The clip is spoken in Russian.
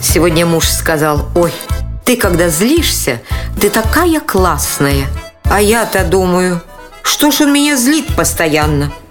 Сегодня муж сказал: ой, ты когда злишься, ты такая классная. А я-то думаю, что ж он меня злит постоянно?